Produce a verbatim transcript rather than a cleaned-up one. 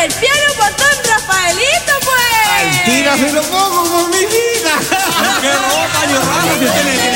el piano por don Rafaelito, pues. Al tiro se lo pongo por mi vida. ¡Qué ropa, yo raro que tiene!